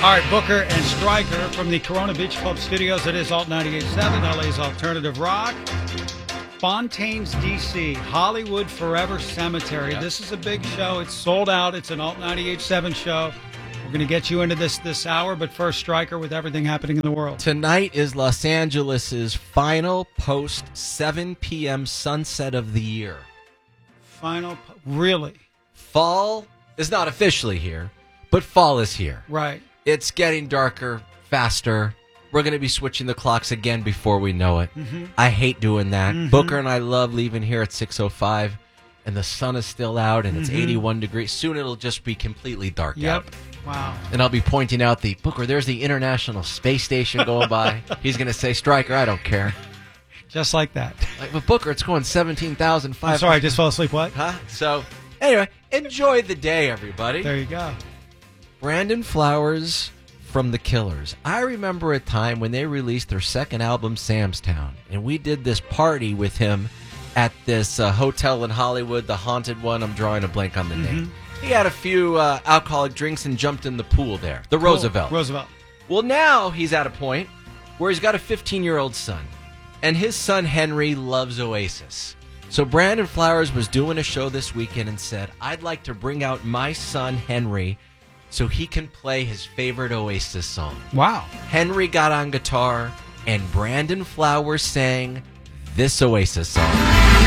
All right, Booker and Stryker from the Corona Beach Club Studios. It is Alt 98.7, LA's Alternative Rock. Fontaines, D.C., Hollywood Forever Cemetery. This is a big show. It's sold out. It's an Alt 98.7 show. We're going to get you into this hour, but first, Stryker with everything happening in the world. Tonight is Los Angeles' final post 7 p.m. sunset of the year. Really? Fall is not officially here, but fall is here. Right. It's getting darker, faster. We're going to be switching the clocks again before we know it. Mm-hmm. I hate doing that. Booker and I love leaving here at 6:05, and the sun is still out, and it's 81 degrees. Soon it'll just be completely dark out. Wow. And I'll be pointing out Booker, there's the International Space Station going by. He's going to say, Stryker, I don't care. Just like that. But Booker, it's going 17,500. I'm sorry, I just fell asleep. What? Huh? So, anyway, enjoy the day, everybody. There you go. Brandon Flowers from The Killers. I remember a time when they released their second album, Sam's Town, and we did this party with him at this hotel in Hollywood, the haunted one. I'm drawing a blank on the name. He had a few alcoholic drinks and jumped in the pool there, the Roosevelt. Well, now he's at a point where he's got a 15-year-old son, and his son Henry loves Oasis. So Brandon Flowers was doing a show this weekend and said, I'd like to bring out my son Henry so he can play his favorite Oasis song. Wow. Henry got on guitar, and Brandon Flowers sang this Oasis song.